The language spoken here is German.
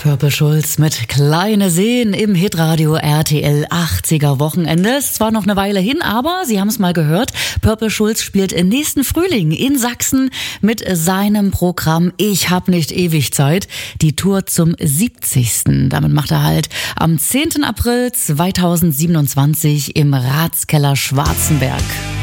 Purple Schulz mit Kleine Seen im Hitradio RTL 80er Wochenende. Ist zwar noch eine Weile hin, aber Sie haben es mal gehört, Purple Schulz spielt im nächsten Frühling in Sachsen mit seinem Programm Ich hab nicht ewig Zeit, die Tour zum 70. Damit macht er halt am 10. April 2027 im Ratskeller Schwarzenberg.